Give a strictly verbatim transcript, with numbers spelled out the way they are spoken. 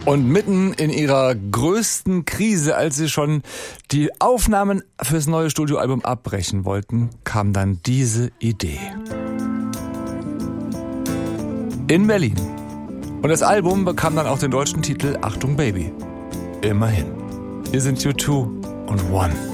Und mitten in ihrer größten Krise, als sie schon die Aufnahmen fürs neue Studioalbum abbrechen wollten, kam dann diese Idee. In Berlin. Und das Album bekam dann auch den deutschen Titel Achtung Baby. Immerhin. Hier sind U zwei und One.